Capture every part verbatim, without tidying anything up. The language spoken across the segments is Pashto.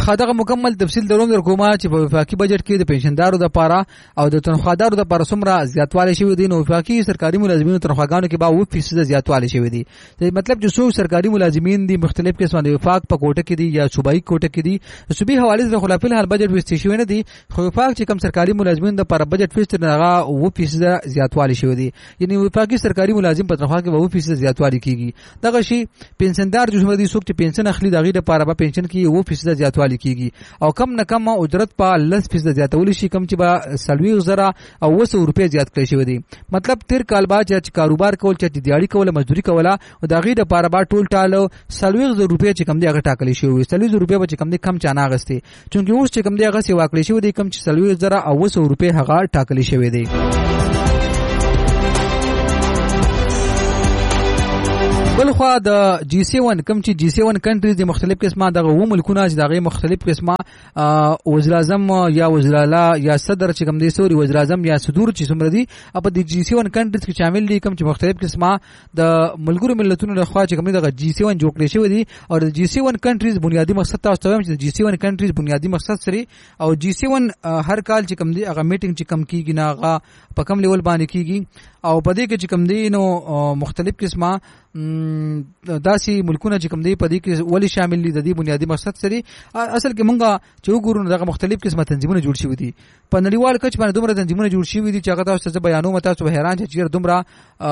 خدغه مکمل تفصیل دروم در کومه چې په وفاقي بجټ کې د پنشندارو د پاره او د تنخوادارو د پاره څومره زیاتوالی شوی دی. نو وفاقي سرکاري ملازمینو تنخواګانو کې به اوه فیصد زیاتوالی شوی دی. مطلب چې څو سرکاري ملازمین دي مختلف قسمه د وفاق په کوټه کې دي یا صوبایي کوټه کې دي. صوبې حواله سره خلافل حال بجټ وستې شوی نه دي، خو وفاق چې کم سرکاري ملازمین د لپاره بجټ فیصد هغه اوه فیصد زیاتوالی شوی دی. یعنی وفاقي سرکاري ملازم په تنخواه کې اوه فیصد زیاتوالی کیږي. دغه شی پنشندار چې څومره دي څوک چې پنشن اخلي دغه لپاره به پنشن کې اوه فیصد زیاتوالی کیږي او کم نه کم اجرت په لس فیصد زیاتول شي، کم چې به سلوي زره او اوه سوه روپۍ زیات کړی شوی دی. مطلب تیر کال با چې کاروبار کول چې دیاړي کوله مزدوري کوله او دغه لپاره به ټول ټالو سلوي زره روپۍ چې کم دی هغه ټاکلی شوی، سلوي زره روپۍ به چې کم دی کم چانه غستې، چونکه اوس چې کم دی هغه سی واکلی شوی دی کم چې سلوي زره او اوه سوه روپۍ هغه ټاکلی شوی دی. بلخوا د جی سیون کم چې جی سیون کنټریز د مختلف قسمه دغه و ملکونه چې دغه مختلف قسمه وزیر اعظم یا وزیر اعلی یا صدر چې کم دي سوري وزیر اعظم یا صدور چې څومره دي په د جی سیون کنټریز کې شامل دي، کم چې مختلف قسمه د ملګرو ملتونو له خوا چې کم دغه جی سیون جوړ کړی شوی دي. او د جی سیون کنټریز بنیادی مقصد تاسو ته وایم چې د جی سیون کنټریز بنیادی مقصد سری او جی سیون هر کال چې کم دي هغه میټینګ چې کم کیږي نه هغه په کم لیول باندې کیږي او په دې کې چې کم دي نو مختلف قسمه داسي ملکونه چې کوم دی په دې کې ولی شامل دي. د دې بنیادی مقصد سری اصل کې مونږه چې وګورو دغه مختلف قسمه تنظیمونه جوړ شوي دي په نړیوال کچ باندې، دومره تنظیمونه جوړ شوي دي چې هغه تاسو ته بیانوم تاسو به حیران شئ دومره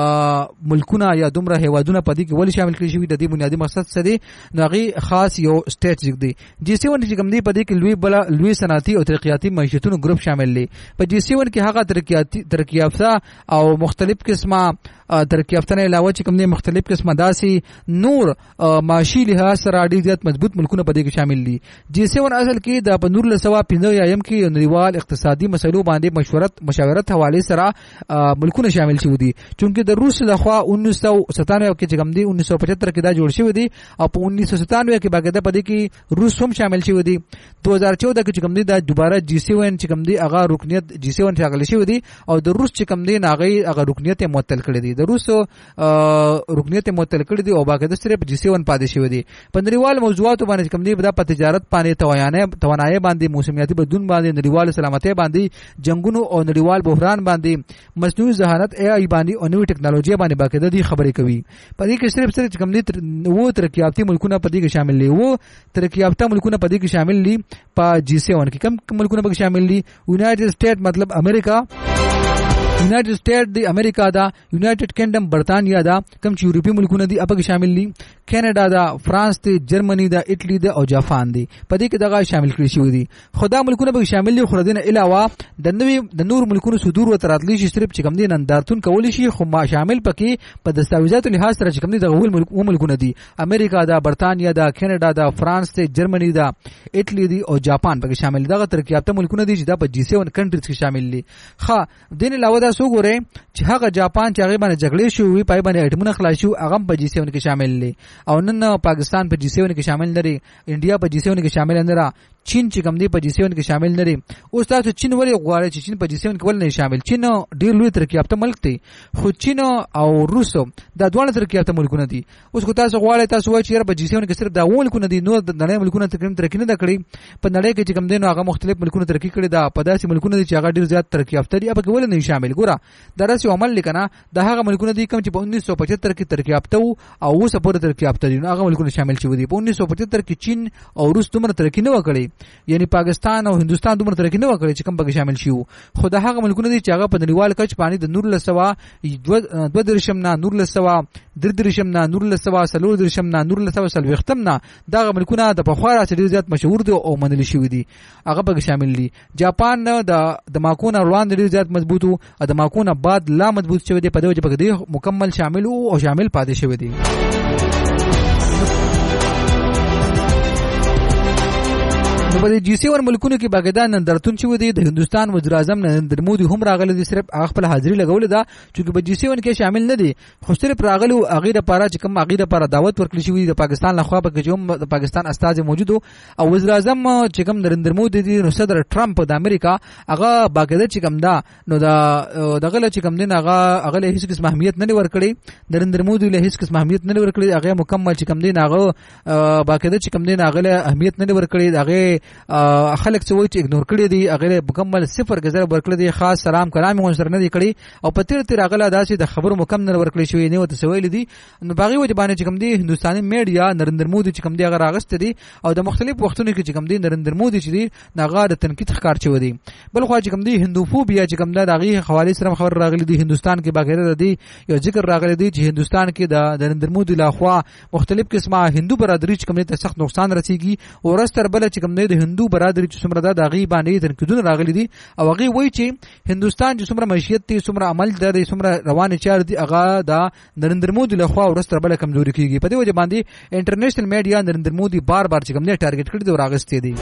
ملکونه یا دومره هیوادونه په دې کې ولی شامل کړي شوي. د دې بنیادی مقصد سری نغي خاص یو سټریټجیک دی. جی سیون چې کوم دی په دې کې لوی بل لوی صنعتي او ترقیاتي معیشتونو ګروپ شامل دي. په جی سیون کې هغه ترقیاتي ترقی یافته او مختلف قسمه ترقی یافته نه علاوه چې کوم دی مختلف قسمه داسي نور معاشي لحاظ سره ډیر زیات مضبوط ملکونه په دې کې شامل دي. جی سیون اصل کې د په نور له سوا پنځه یم کې نړیوال اقتصادي مسایلو باندې مشورت مشاورت حواله سره ملکونه شامل شوي دي. چونکه د روس له خوا انیس سو ستانوي کې چې کوم دی انیس سو پچهتر کې دا جوړ شوی دی او په انیس سو ستانوي کې باقاعده په دې کې روس هم شامل شوی دی. دو هزار چودہ کې چې کوم دی دا دوباره جی سیون چې کوم دی هغه رکنیت جی سیون شامل شوی دی او د روس چې کوم دی هغه هغه رکنیت معطل کړی دی. د روس رکنیت معطل کړی دی او باقاعده سره په جی سیون پاتې شوی دی. په نړیوال موضوعاتو باندې کوم دی دا په تجارت باندې توانایي توانایي باندې موسمیاتي بدلون باندې نړیوال سلامتۍ باندې جنگونو او نړیوال بحران باندې مصنوعي ذهانت ای آی باندې او نوې ټکنالوژي باندې باقاعده دي خبرې کوي. په دې کې صرف صرف کوم دي وو ترقی یافته ملکونه په دې کې شامل دي. وو ترقی یافته ملکونه په دې کې شامل دي. په جی سیون کې کوم ملکونه په کې شامل دي؟ یونایټډ سټیټ مطلب امریکا، یونایټډ سټیټ دی امریکا دا، یونایټډ کینګډم برطانیہ دا، کوم چې یورپی ملکونه دي اپا کې شامل دي، کینیډا دا، فرانس دی، جرمنی دا، اټلی دا او جاپان دی. په دې کې دغه شامل کړي شوی دي. خدا ملکونه به شامل دي. خو دینه علاوه د نوې د نور ملکونو صدور و تراتلی شي صرف چې کوم دي نندارتون کول شي، خو ما شامل پکې په دستاویزاتو لحاظ سره چې کوم دي دغه ول ملکونه دي امریکا دا، برطانیہ دا، کینیډا دا، فرانس دی، جرمنی دا، اټلی دی او جاپان پکې شامل دي. دغه ترقی یافته ملکونه دي چې دا په جی سیون کنټریز کې شامل دي. ښه دین علاوه دا سو ګوره چې هغه جاپان چې هغه باندې جګړې شوې پای باندې اټمونه خلاص شو هغه په جی سیون کې شامل دي او نن پاکستان په جی سیون کې شامل لري، انډیا په جی سیون کې شامل نه را، چین چې کوم دی په جی سیون کې شامل نه لري. اوس تاسو چین ولې غواړئ چې چین په جی سیون کې ول نه شامل؟ چین ډیر لوی ترقی یافته ملک دی، خو چین او روس دا دوه ترقی یافته ملکونه دي. اوس کو تاسو غواړئ تاسو وایئ چې په جی سیون کې صرف دا ملکونه دي، نو د نړۍ ملکونه تقریبا ترقی نه کړي. په نړۍ کې چې کوم دی نو هغه مختلف ملکونه ترقی کړي دا په داسې ملکونه دي چې هغه ډیر زیات ترقی یافته دي، په کې ول نه شامل. ګوره دا راسي عمل لیکنه دا هغه ملکونه دي کوم چې په انیس سو پچهتر کې ترقی یافته او اوس پورې ترقی یافته دي، نو هغه ملکونه شامل شوي دي. په انیس سو پچهتر کې چین او روس دومره ترقی نه وکړي، یعنی پاکستان او هندستان دومره ترقی نه وکړي چې کوم پکې شامل شي. خو دا هغه ملکونه دي چې هغه په نړیوال کچ باندې د نور لسوا دوه درشم نه نور لسوا در درشم نه نور لسوا سلور درشم نه نور لسوا سلوختم نه دا ملکونه د پخواره ډیر زیات مشهور دي او منل شوي دي، هغه پکې شامل دي. جاپان د د ماکونه روان ډیر زیات مضبوط او د ماکونه بعد لا مضبوط شوی دی، په دې وجه پکې مکمل شامل او شامل پاتې شوی دی. نو په جی سیون ملکونو کې باقاعده نندارتون شوی دی. د هندستان وزیر اعظم نریندر مودي هم راغلی دی، صرف هغه خپل حاضری لګولې ده چې په جی سیون کې شامل نه دي، خو صرف راغلی او هغه لپاره چې کوم هغه لپاره دعوت ورکړل شوی دی د پاکستان لخوا، په کې هم د پاکستان استاد موجود او وزیر اعظم چې کوم نریندر مودي دی نو صدر ټرمپ د امریکا هغه باقاعده چې کوم دا نو دا دغه چې کوم دین هغه هغه له هیڅ قسم اهمیت نه ورکړي، نریندر مودي له هیڅ قسم اهمیت نه ورکړي، هغه مکمل چې کوم دین هغه باقاعده چې کوم دین هغه له اهمیت نه ورکړي، هغه خلک څه وایي چې اګنور کړی دي هغه مکمل صفر غزر ورکړی دي خاص سلام کلام غون سره نه دی کړی او په تیر تیر هغه داسې د خبرو مکمل ورکړی شوی نه وته سویل دي نو باغی وجه باندې چې کوم دي هندستاني میډیا نریندر مودي چې کوم دي هغه راغست دي او د مختلف وختونو کې چې کوم دي نریندر مودي چې دي ناغه د تنقید ښکار چوي دي بل خو چې کوم دي هندوفوبیا چې کوم دا دغه حواله سره خبر راغلي دي هندستان کې باغیره دي یو ذکر راغلي دي چې هندستان کې د نریندر مودي لاخوا مختلف قسمه هندو برادری چې کوم ته سخت نقصان رسیږي او ورستر بل چې کوم دی د هندو برادری چې څومره د غي باندې تنقیدونه راغلي دي او هغه وایي چې هندستان چې څومره معیشت دي څومره عمل دي څومره روان چار دي هغه د نریندر مودي لخوا ورستر بل کمزوري کیږي په دې وجه باندې انټرنیشنل میډیا نریندر مودي بار بار چې کوم دی ټارګټ کړی دی او راغستې دي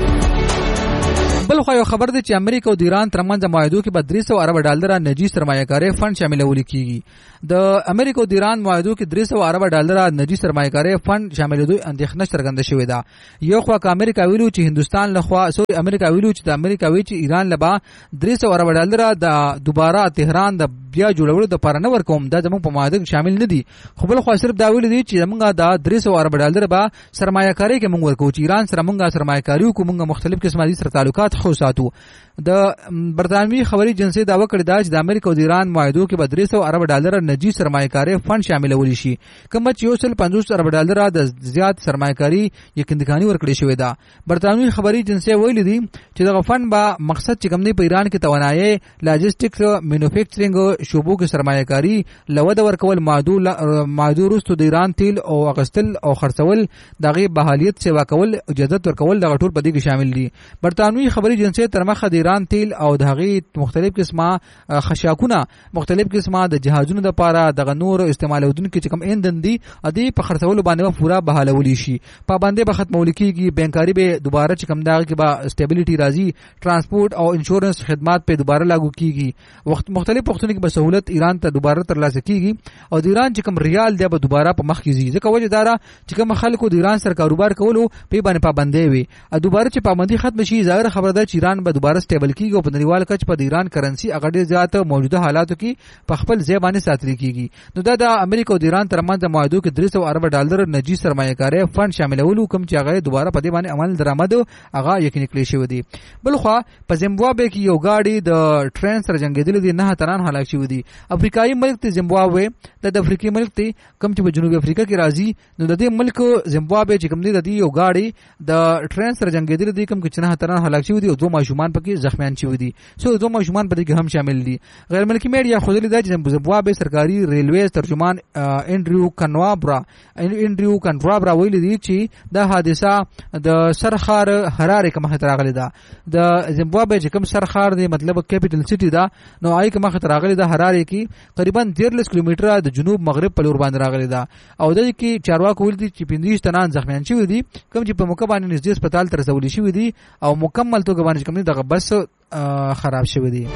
بل خو یو خبر دی چې امریکا او ایران ترمنځ معاهدو کې به درې سوه ارب ډالر نجی سرمایه‌کاري فند شاملول کیږي د امریکا او ایران معاهدو کې درې سوه ارب ډالر نجی سرمایه‌کاري فند شاملول اندېښنه څرګنده شوې ده یو خو امریکا ویلو چې هندستان لخوا سوري امریکا ویلو چې د امریکا وی چې ایران لبا درې سوه ارب ډالر د دوباره تهران د بیا جوړولو د پاره نه ورکوم دا زموږ په معاهده کې شامل نه دي خو بل خو صرف دا ویل دي چې موږ د درې سوه ارب ډالر به سرمایه‌کاري کې موږ ورکو چې ایران سره موږ سرمایه‌کاري کوو موږ مختلف قسمه دي سره تعلقات خو ساتو د برتانوي خبري جنسي دا وکړه دا چې د امریکا او ایران معاهدو کې به درې سوه ارب ډالر نجی سرمایه‌کاري فند شاملول شي کوم چې یو سل پنځوس ارب ډالر د زیات سرمایه‌کاري یقیندګانی ورکړي شوې ده برتانوي خبري جنسي ویل دي چې د فند به مقصد چې کوم دی په ایران کې توانایي لاجستیکس مینوفیکچرینګ شوبو کې سرمایه‌کاري لود ورکول معدول معدورست د ایران تیل او اغستل او خرڅول دغه بحالیت سیوا کول اجازه ورکول دغه ټول په دې کې شامل دي برتانوي خبري جنسي تر مخه د ایران تیل او دغه مختلف قسمه خشاکونه مختلف قسمه د جهازونو د لپاره دغه نور استعمالودونکو چې کوم ایندن دي ادي په خرڅولو باندې پورا بحالولي شي پابندي به ختمول کیږي بانکاری به دوباره چې کوم دغه کې به سټیبلیټي راځي ترانسپورت او انشورنس خدمات په دوباره لاگو کیږي وخت مختلف وختونو کې به سہولت ایران ته دوباره ترلاسه کیږي او د ایران چې کوم ریال دی به دوباره په مخ کې ځي ځکه وجه دارا چې کوم خلکو د ایران سره کاروبار کولو په باندې پابندي وي ا دوباره چې پابندي ختم شي ظاهر خبره ده چې ایران به دوباره سټیبل کیږي او په نړیوال کچ په ایران کرنسی هغه ډیر زیات موجوده حالاتو کې په خپل ځای باندې ساتل کیږي نو دا د امریکا او ایران ترمنځ معاهدو کې درې سوه ارب ډالر نجی سرمایه‌کاري فند شاملولو کوم چې هغه دوباره په دې باندې عمل درآمد هغه یقیني کړی شوی دی بل خو په زیمبابوے کې یو گاډي د ټرین سره جنگیدل دي نه تنان هلاک شوی دی افریقایي ملک ته زیمبابوے د افریقي ملک ته کوم چې په جنوبي افریقا کې راځي نو د دې ملک زیمبابوے چې کوم دی د دې یو گاډي د ټرین سره جنگیدل دي کوم چې نه تنان هلاک شوی دی او دوه ماشومان پکې زخمیان شوی دي سو دوه ماشومان په دې کې هم شامل دي غیر ملکی میډیا خو دې دا چې زیمبابوے سرکاري ریلویز ترجمان انډریو کنوابرا انډریو کنوابرا ویل دي چې دا حادثه د سرخار حراره کومه خطر راغلی ده د زیمبابوے چې کوم سرخار دی مطلب کیپټل سټي ده نو آی کومه خطر راغلی ده حراره کې تقریبا دیرلس کیلومتره د جنوب مغرب په لور باندې راغلی ده او د کې چارواکو ویل دي چې پنځه تنان زخمیان شوی دي کوم چې په موقع باندې نږدې هسپتال ته رسولي شوی دي او مکمل توګه باندې کوم دغه بس خراب شوی دی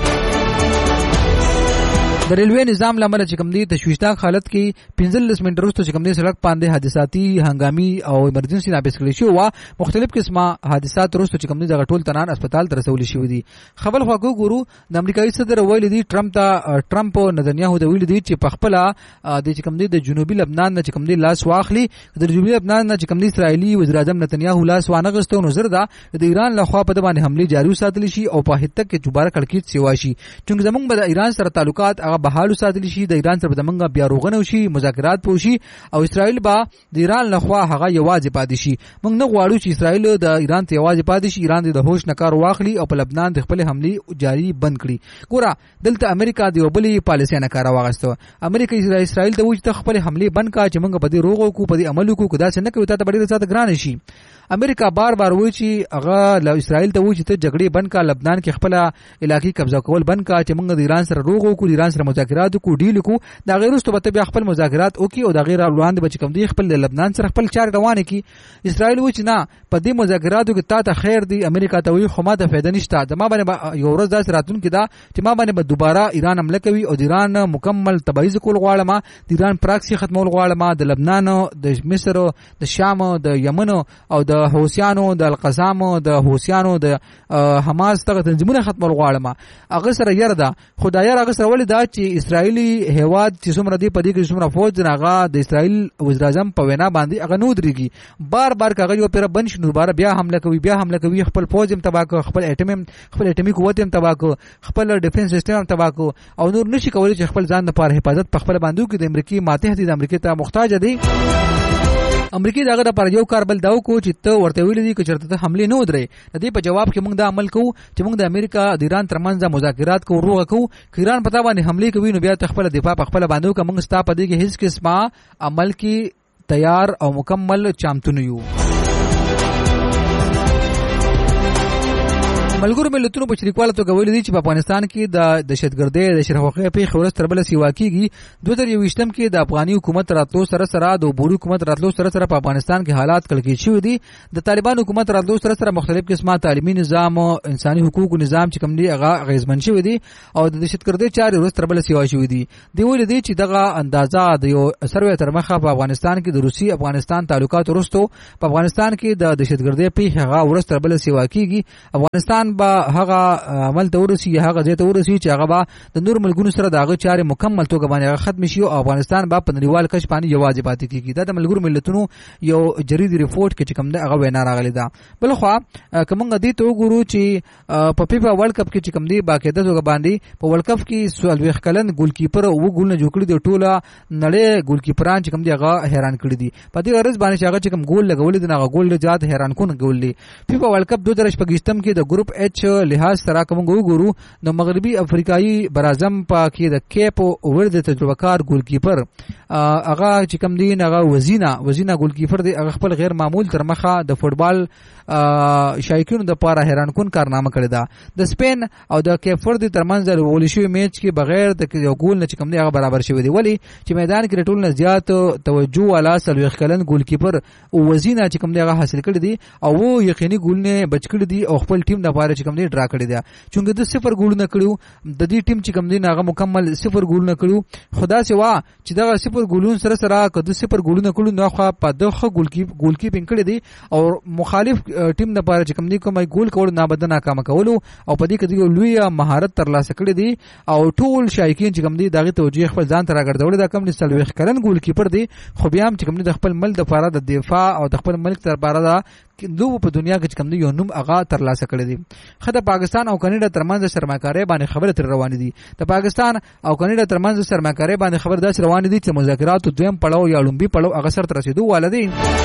د ریلوی نظام لامل چې کوم دی تشویشناک حالت کې پنځلس منټ وروسته چې کوم دی سړک باندې حادثاتي هنګامي او ایمرجنسي ناپیس کړی شو وا مختلف قسمه حادثات وروسته چې کوم دی دغه ټول تنان هسپتال ته رسولي شوی دي خبر خو ګورو د امریکایي صدر ویل دي ټرمپ ته ټرمپ او نتنیاهو د ویل دي چې په خپل د چې کوم دی د جنوبي لبنان نه چې کوم دی لاس واخلي د جنوبي لبنان نه چې کوم دی اسرایلی وزیر اعظم نتنیاهو لاس وانغستو نو زر ده د ایران له خوا په باندې حمله جاری وساتل شي او په هټه کې دوباره کړکیټ سیوا شي چې زمونږ د ایران سره تعلقات هغه بحالو ساتل شي د ایران سره د منګه بیا روغنه شي مذاکرات پوشي او اسرائیل با د ایران لخوا هغه یوازې پاتې شي موږ نه غواړو چې اسرائیل د ایران ته یوازې پاتې شي ایران د هوش نکار واخلي او په لبنان د خپل حمله جاری بند کړي ګوره دلته امریکا د وبلي پالیسي نه کار واغسته امریکا اسرائیل ته وځي ته خپل حمله بند کا چې موږ په دې روغو کو په دې عملو کو دا څنګه نه کوي ته ډېر زیات ګران شي امریکا بار بار وایي چې هغه له اسرائیل ته وایي چې ته جګړې بند کا لبنان کې خپل علاقې قبضه کول بند کا چې موږ د ایران سره روغو کو ایران سره مذاکرات کو ډیل کو دا غیر واستو به بیا خپل مذاکرات وکي او دا غیر وړاندې به کوم دی خپل لبنان سره خپل چار روانه کی اسرائیل وایي چې نه په دې مذاکراتو کې تا ته خیر دی امریکا ته وایي خو ما ته فائدہ نشته د ما باندې یو ورځ داس راتون کې دا چې ما باندې به دوباره ایران حمله کوي او ایران مکمل تبعیض کول غواړم د ایران پراکسی ختمول غواړم د لبنان د مصر د شام د یمن او د د حوثیانو د القسام د حوثیانو د حماس ته تنظیمونه ختمول غواړم هغه سره یره ده خدای هغه سره ولې دا چې اسرایلی هواد چې څومره دی په دې کې څومره فوج هغه د اسرائیل وزیر اعظم په وینا باندې هغه نو درېږي بار بار هغه یو پیر بنش نو بار بیا حمله کوي بیا حمله کوي خپل فوج هم تباہ کو خپل اټم خپل اټمی قوت هم تباہ کو خپل ډیفنس سیستم هم تباہ کو او نور نشي کولای چې خپل ځان لپاره حفاظت په خپل باندې کې د امریکای ماته دي د امریکای ته محتاج دي امریکای دغه لپاره یو کار بل داو کو چې ته ورته ویل دي چې چرته حمله نه ودرې د دې په جواب کې موږ دا عمل کوو چې موږ د امریکا د ایران ترمنځ مذاکرات کوو روغه کوو چې ایران پتا باندې حمله کوي نو بیا خپل دفاع په خپل باندې کوو موږ ستا په دې کې هیڅ قسمه عمل کې تیار او مکمل چامتون یو ملګرو ملتونو په شریکواله توګه ویل دي چې په افغانستان کې د دهشتګردۍ د شرحوقې په خورس تر بل سیوا کېږي دوه تر یوشتم کې د افغاني حکومت راتلو سره سره د بوري حکومت راتلو سره سره په افغانستان کې حالات کلکې شوي دي د طالبان حکومت راتلو سره سره مختلف قسمه تعلیمي نظام انساني حقوقو نظام چې کوم دي هغه غیزمن شوی دي او د دهشتګردۍ چارې ورس تر بل سیوا شوي دي دی ویل دي چې دغه اندازه د یو سروې تر مخه په افغانستان کې د روسي افغانستان تعلقات ورستو په افغانستان کې د دهشتګردۍ په هغه ورس تر بل سیوا کېږي افغانستان با هغه عمل ته ورسي هغه ځای ته ورسي چې هغه با د نور ملګرو سره دغه چارې مکمل توګه باندې ختم شي او افغانستان با په نړیوال کچ باندې یوازې پاتې کیږي دا د ملګرو ملتونو یو جریدي ریپورت کې کوم ده هغه وینا راغلی ده بل خو کومه دې ته وګورو چې په فیفا ورلد کپ کې کوم دی باقاعده توګه باندې په ورلد کپ کې سوال ویخ کلن ګول کیپر او ګول نه جوړ کړی دی ټوله نړۍ ګول کیپران چې کوم دی هغه حیران کړی دي په دې غرض باندې چې هغه کوم ګول لګول دي هغه ګول جات حیران کون ګول دی فیفا ورلد کپ دوه هزار شپږم کې د ګروپ ایچ لحاظ سره کوم ګورو نو مغربي افریقایي برازم پاکي د کیپ ورد تجربه کار ګول کیپر هغه چې کوم دی هغه وزینا وزینا ګول کیپر دی هغه خپل غیر معمول تر مخه د فوتبال شایقینو د پاره حیران کون کارنامه کړی دا د سپین او د کیپ ورد ترمنځ د ولشي میچ کې بغیر د یو ګول نه چې کوم دی هغه برابر شوی دی ولی چې میدان کې ټول نه زیات توجه والا سلوخ کلن ګول کیپر او وزینا چې کوم دی هغه حاصل کړی دی او یقیني ګول نه بچ کړی دی او خپل ټیم د پاره چې کوم دی ډرا کړی دی چونګه د صفر ګول نه کړو د دې ټیم چې کوم دی هغه مکمل صفر ګول نه کړو خدا سوا چې دا صفر ګولون سره سره کده صفر ګول نه کړو نو خو په دغه ګول کی ګول کیپینګ کړی دی او مخالف ټیم د پاره چې کوم دی کومای ګول کول نه بدنه ناکام کولو او په دې کې یو لوی مهارت ترلاسه کړی دی او ټول شایقین چې کوم دی دغه توجیه خپل ځان ته راګرځول دا کوم نسلويخ کلن ګول کیپر دی خو بیا هم چې کوم دی د خپل ملک د پاره د دفاع او د خپل ملک تر پاره دا دوه په دنیا کې کوم دی یو نوم هغه ترلاسه کړی دی خدای پاکستان او کاناډا ترمنځ سرمایه‌کاري باندې خبره تر روان دي د پاکستان او کاناډا ترمنځ سرمایه‌کاري باندې خبر داس روان دي چې مذاکرات دویم پړاو یا لومبي پړاو هغه سره تر رسیدو والدي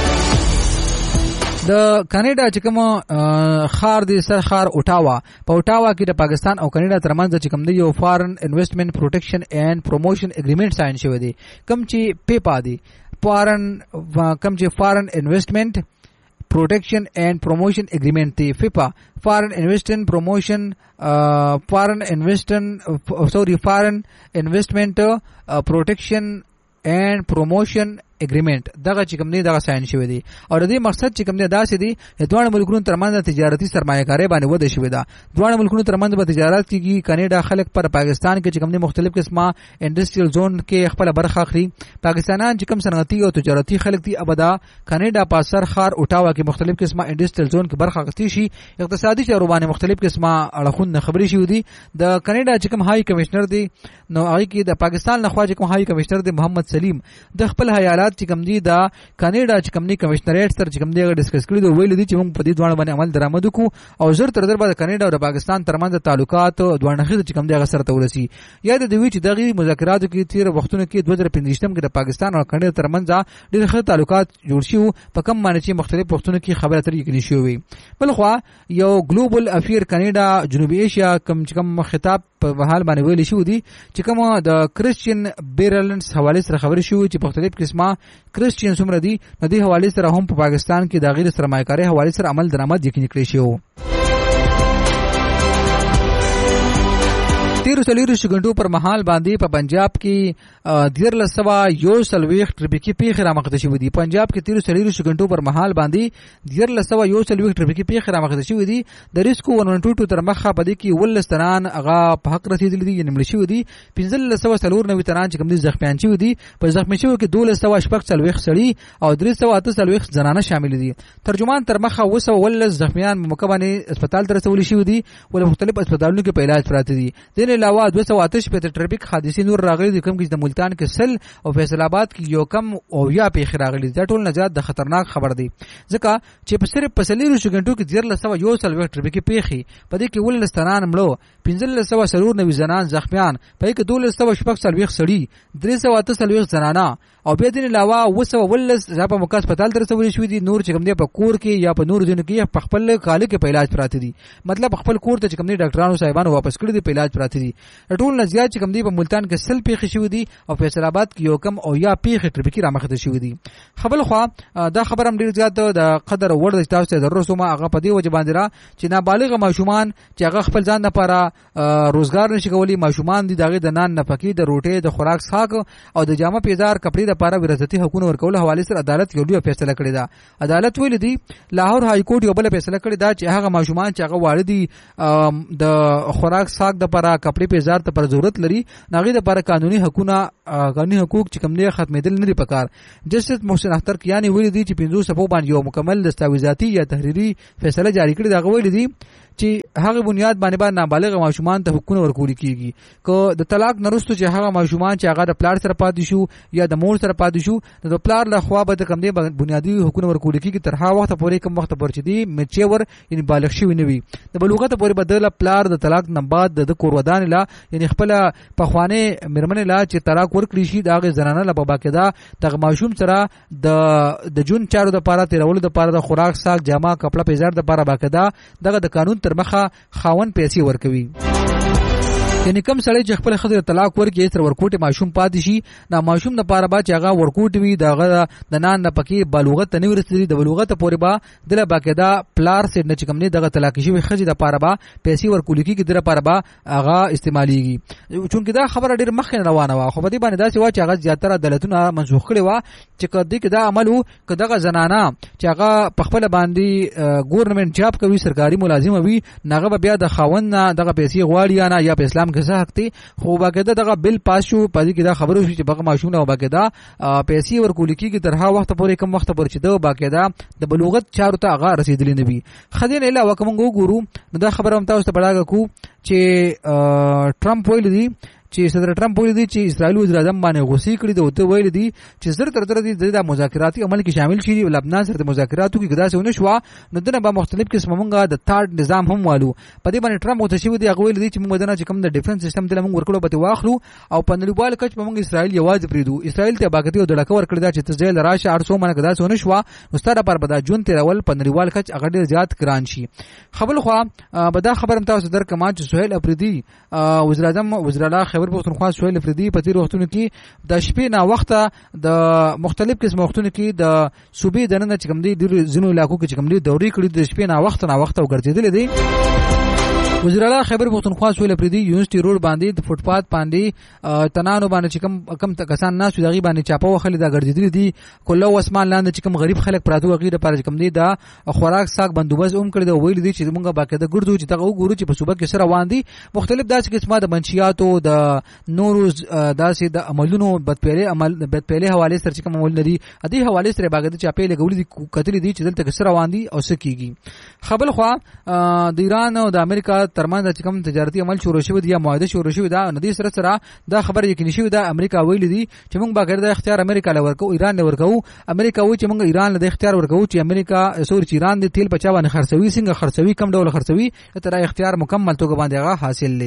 د کاناډا چې کوم خار دی سر خار اوټاوا په اوټاوا کې د پاکستان او کاناډا ترمنځ چې کوم دی یو فارن انویسټمنټ پروټیکشن اینڈ پروموشن اګریمنټ ساين شوی دی کوم چې پیپا دی فارن کوم چې فارن انویسټمنټ protection and promotion agreement the FIPA foreign investment promotion uh, foreign investment uh, sorry foreign investment uh, protection and promotion اګریمنت دغه چې کوم دی دغه ساين شوی دی او د دې مقصد چې کوم دی داسې دی چې دوه ملکونو ترمنځ تجارتي سرمایه‌کاري باندې وده شوی دا دوه ملکونو ترمنځ به تجارت کیږي کاناډا خلک پر پاکستان کې چې کوم دی مختلف قسمه انډستریال زون کې خپل برخه اخلي پاکستانان چې کوم صنعتي او تجارتي خلک دي ابدا کاناډا په سر خار اوټاوا کې مختلف قسمه انډستریال زون کې برخه اخلي شي اقتصادي چارو باندې مختلف قسمه اړخونه خبري شي دي د کاناډا چې کوم هاي کمشنر دی نو هغه کې د پاکستان نه خواجه کوم هاي کمشنر دی محمد سلیم د خپل حیالات چې کوم دی دا کاناډا چې کوم دی کمشنریټ سره چې کوم دی ډیسکس کړی دی ویل دي چې موږ په دې دوه باندې عمل درآمد وکړو او زر تر در بعد کاناډا او پاکستان ترمنځ تعلقات دوه نه چې کوم دی هغه سره تورسي یا د دوی چې دغه مذاکراتو کې تیر وختونو کې دوه هزار پنځه کې د پاکستان او کاناډا ترمنځ ډېر ښه تعلقات جوړ شي په کوم معنی چې مختلف وختونو کې خبره ترې کې نشي وي بل خو یو ګلوبل افیر کاناډا جنوبي ایشیا کم چې کوم خطاب په حال باندې ویل شو دي چې کوم د کرسچین بیرلنس حواله سره خبرې شو چې مختلف قسمه کرسچین څومره دي د دې حواله سره هم په پاکستان کې د غیر سرمایه‌کاري حواله سره عمل درآمد یقیني کړی شو تیرو څلوېښتو غنټو پر مهال باندې په پنجاب کې دیارلس سوه یو څلوېښت ټریفیکي پیښې رامخته شوې دي. پنجاب کې تیرو څلوېښتو غنټو پر مهال باندې دیارلس سوه یو څلوېښت ټریفیکي پیښې رامخته شوې دي. د ریسکو ون ون ټو ټو تر مخه په دې کې اوولس تنان هغه په حق رسېدلي دي، یعنې مړه شوي دي. پنځلس سوه څلور نوي تنان چې کوم دي زخمیان شوي دي. په زخمي شویو کې دولس سوه شپږ څلوېښت سړي او درې سوه اته څلوېښت زنانه شامل دي. ترجمان تر مخه اوه سوه اوولس زخمیان په موقع باندې هسپتال ته رسولي شوي دي، ولې مختلف هسپتالونو کې په علاج پراته دي. دې نه علاوه دوه سوه اته شپېته ټریفیک حادثې نور راغلي دي، کوم کې د ملتان کې سل او فیصل آباد کې یو کم او یا پیښې راغلي دي. دا ټول نه زیات د خطرناک خبر دی، ځکه چې په صرف په څلوېښتو غنټو کې دیارلس سوه یو څلوېښت ټریفیکي پیښې، په دې کې اوولس تنان مړه، پنځلس سوه څلور نوي زنان زخمیان، په دې کې دولس سوه شپږ څلوېښت سړي، درې سوه اته څلوېښت زنانه او بیا دې علاوه اوه سوه اوولس یا په موقع هسپتال ته رسولي شوي دي. نور چې کوم دی په کور کې یا په نورو ځایونو کې په خپل کالي کې په علاج پراته دي، مطلب خپل کور ته چې کوم دی ډاکټرانو صاحبانو واپس کړي دي په علاج پراته دي. ټول نه زیات چې کوم دی په ملتان کې سل پیښې شوي دي او فیصل آباد کې یو کم او یا پیښې ټریفیکي رامخته شوي دي. خبل خو دا خبر هم ډیر زیات د قدر وړ د تاسو ته ضرورت سومه هغه په دې وجه باندې را چې نابالغ ماشومان چې هغه خپل ځان لپاره روزګار نشي کولی، ماشومان دي دغه د نان نفقې، د روټۍ، د خوراک څښاک او د جامه پیزار کپړې لپاره وراثتي حقوق ورکول حواله سره عدالت یو ډیر فیصله کړې ده. عدالت ویل دي لاهور های کورټ یو بل فیصله کړې ده چې هغه ماشومان چې هغه واړه دي د خوراک څښاک لپاره کپړې پیزار ته پر ضرورت لري، ناغي لپاره قانوني حقوق قانوني حقوق چې کوم دی ختمېدل نه دي پکار. جسټس محسن اختر کیانی ویل دي چې پنځو صفحو باندې یو مکمل دستاویزاتي یا تحریري فیصله جاری کړې ده. ویل دي چې هغه بنیاد باندې باندې نابالغ ماشومان ته حقوق ورکول کیږي، که د طلاق نرستو چې هغه ماشومان چې هغه د پلار سره پاتې شو یا د مور سره پاتې شو، د پلار له خوا به د کوم دی بنیادی حقوق ورکول کیږي تر هغه وخت پورې کوم وخت پورې چې دی میچور یعنی بالغ شوی نه وي. د بلوغت پورې بدله پلار د طلاق نه بعد د کور ودان لا یعنی خپل په خوانه مرمنه لا چې طلاق ورکړي شي دغه زنانه له باقاعده د ماشوم سره د د جون چارو د پاره تیرول د پاره د خوراک ساک جامه کپڑا پیزار د پاره باقاعده دغه د قانون تر مخه خاون پیسې ورکوي. یعنی کم سړی چې خپل خزر طلاق ورکړي تر ورکوټه ماشوم پاتې شي، دا ماشوم د پاره با چې هغه ورکوټ وي دغه د نان نه پکې بلوغت نه ورسېږي، د بلوغت پورې با د باقاعده پلار سره نه چې کوم نه دغه طلاق شي خزر د پاره با پیسې ورکول کیږي، د پاره با هغه استعماليږي. چونکه دا خبره ډیر مخکې روانه و، خو په دې باندې دا چې وا چې هغه زیاتره عدالتونه منسوخ کړي و چې کدی کې دا عمل وو کداغه زنانه چې هغه په خپل باندې ګورنمنت جاب کوي، سرکاري ملازم وي، ناغه بیا د خاوند نه دغه پیسې غواړي نه یا په اسلام کې حق دي. خو باقاعده دغه بل پاس شو، پدې کې دا خبرو شو چې بغه ماشونه او باقاعده پیسې ورکول کیږي تر هغه وخت پورې کوم وخت پورې چې دا باقاعده د بلوغت چارو ته هغه رسیدلی نه وي. خدای نه علاوه کوم ګورو نو دا خبره هم تاسو ته بڑاګه کو چې ټرمپ ویل دي چې صدر ټرمپ ویل دي چې اسرائیل وزیر اعظم باندې غوسې کړي دي او ویل دي چې زر تر تر دي د مذاکراتي عمل کې شامل شي او لبنان سره مذاکراتو کې غدا سونه شو نو دنه به مختلف قسم مونږه د تارډ نظام هم والو. په دې باندې ټرمپ وته شي دي هغه ویل دي چې موږ دنه چې کوم د ډیفنس سیستم دله موږ ورکړو به واخلو او په نړیوال کچ موږ اسرائیل یوازې پریدو. اسرائیل ته باقتی او دلکه ورکړی دا چې تزیل راشه ارسو منه غدا سونه شو نو ستاره پر بدا جون تیرول په نړیوال کچ هغه ډیر زیات ګران شي. خبر خو به دا خبر هم تاسو در کما چې سہیل افریدي وزیر اعظم وزیر اعلی خیبر پختونخوا سہیل افریدي په تیر وختونو کې د شپې نه وخته د مختلف قسم وختونو کې د صوبې دننه چې کوم دي د زینو علاقو کې چې کوم دي دوري کړي د شپې نه وخت نه وخت وګرځیدل دي. وزیر اعلی خیبر پختونخوا سہیل افریدي یونیورسيټي روډ باندې د فوټپات باندې تنانو باندې چې کم کم کسان ناس دغه باندې چاپو وخل دا ګرځیدل دي. کله وسمان لاندې چې کوم غریب خلک پراته وغیره پر کوم دي دا خوراک ساک بندوبست اوم کړی دا ویل دي چې موږ باقاعده ګرځو چې دغه وګورو چې په صوبه کې سره روان دي مختلف داسې قسمه د منشياتو د نوروز داسې د عملونو بدپېلې عمل بدپېلې حواله سره چې کوم عمل لري ادي حواله سره باقاعده چاپې لګولې دي کتلې دي چې دلته سره روان دي او څه کیږي. خبر خو د ایران او د امریکا ترمنځ چې کوم تجارتي عمل شروع شوی دی یا معاهده شروع شوی دا ندي سره سره دا خبر یقیني شوی دا امریکا ویل دي چې موږ باقاعده اختیار امریکا لورکو ایران لورکو. امریکا وایي چې موږ ایران له اختیار ورکو چې امریکا سوري چې ایران د تیل بچا باندې خرڅوي څنګه خرڅوي کم ډول خرڅوي تر اختیار مکمل توګه باندې هغه حاصل لري.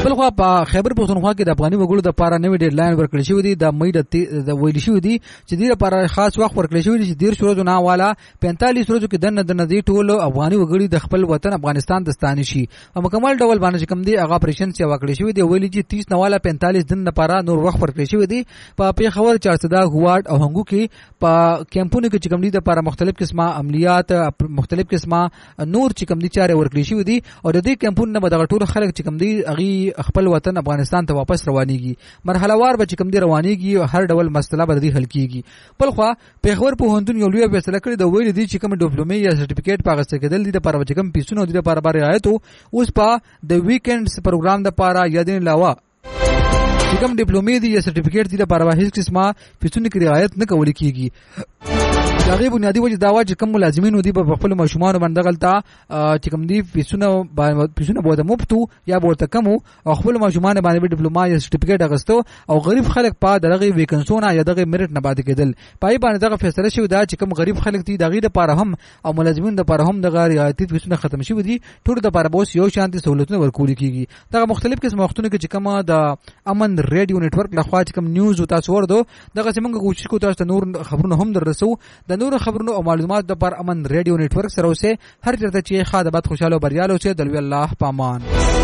بل خو په خیبر پښتونخوا کې د افغاني وګړو د لپاره نوې ډیډلاین ورکړل شوې دي د مې د ویل شوې دي چې د لپاره خاص وخت ورکړل شوی دی چې ډیر شروع نه والا پینتالیس ورځې کې دنه دنه دی ټول افغاني وګړي د خپل وطن افغانستان د ستانه شي په مکمل ډول باندې کوم دی هغه اپریشن چې واکړی شوی دی ویلي چې تیس نه والا پینتالیس دن لپاره نور وخت ورکړل شوی دی په پیښور چارسدا غواړ او هنګو کې په کیمپونو کې کوم دی د لپاره مختلف قسمه عملیات مختلف قسمه نور چې کوم دی چاره ورکړل شوی دی او د دې کیمپونو نه بدغه ټول خلک چې کوم دی اغي خپل وطن افغانستان ته واپس روانيږي مرحله وار به چې کوم دی روانيږي هر ډول مسله به دی حل کیږي بل خو پیښور په هندون یو لوی فیصله کړی د ویل دي چې کوم ډیپلومي یا سرټیفیکیټ په غوښتل کېدل دي د لپاره چې کوم پیسونه دي د لپاره بار رعایت اوس په د ویکندز پروګرام د لپاره یا د علاوه چې کوم ډیپلومي دي یا سرټیفیکیټ دي د لپاره هیڅ قسمه پیسونه کې رعایت نه کول کیږي دغه بنیادی وجه دا و چې کوم ملازمین دي په خپل ماشومان باندې غلطه چې کوم دي پیسونه پیسونه بوده مفتو یا بوته کم او خپل ماشومان باندې ډیپلوما یا سرټیفیکیټ اغستو او غریب خلک په دغه ویکنسونه یا دغه میرټ نه باندې کېدل پای باندې دغه فیصله شوی دا چې کوم غریب خلک دي دغه لپاره هم او ملازمین لپاره هم دغه رعایتي پیسونه ختم شوی دي ټول د لپاره بوس یو شانتي سہولتونه ورکول کیږي دغه مختلف قسم وختونه کې چې کومه د امن ریډیو نتورک لخوا چې کوم نیوز او تاسو ورده دغه څنګه کوشش کوو تاسو نور خبرونه هم دررسو د نور خبرونو او معلومات د پر امن ریډیو نتورک سره اوسه هر چرته چې خاطر بعد خوشاله او بریاله اوسه دلوي الله پامان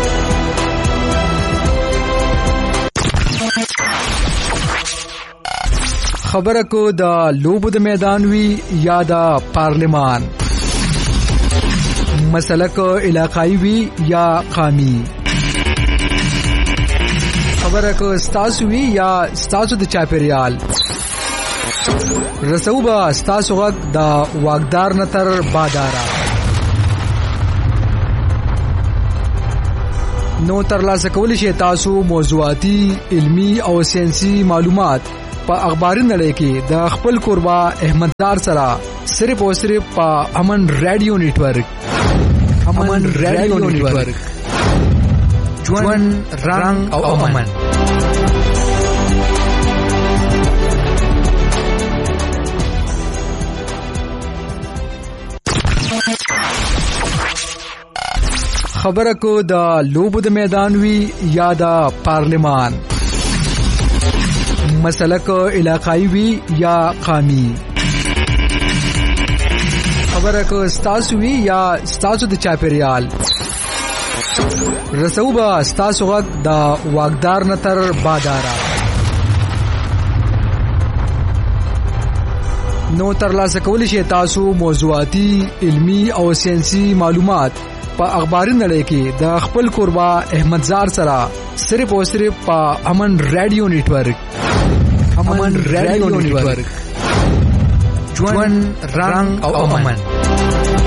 خبره کو د لوب د میدان وی یا د پارلیمان مسله کو علاقائی وی یا قومي خبره کو استاسو وی یا استاسو د چاپیریال رسوبا ستاسو غږ د واګدار نتر بادارا نو تر لاسه کولی شي تاسو موضوعاتي علمی او ساينسي معلومات په اخباري نړۍ کې د خپل قربا احمددار سره صرف او صرف په امن رادیو نتورک امن رادیو نتورک ژوند رنگ او امن خبره کو د لوب د میدان وی یا د پارلیمان مسله کو علاقائی وی یا قومي خبره کو استاسو وی یا استاسو د چاپیریال رسوبا استاسو غږ د واګدار نتر بادارا نو تر لاسه کولی شي تاسو موضوعاتي علمی او ساينسي معلومات په اخباري نړۍ کې د خپل قربا احمدزار سره صرف او صرف په امن رادیو نتورک امن رادیو نتورک ژوند رنگ او امن